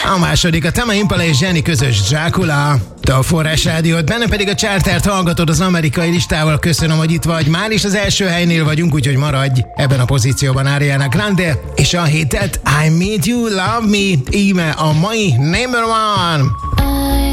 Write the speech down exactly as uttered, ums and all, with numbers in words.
A második a Tame Impala és Jenny közös Dracula. Te a Forrás Rádiót, benne pedig a Chartert hallgatod az amerikai listával. Köszönöm, hogy itt vagy. Már is az első helynél vagyunk, úgyhogy maradj. Ebben a pozícióban Ariana Grande és a hitet I Made You Love Me. Íme a mai Number One.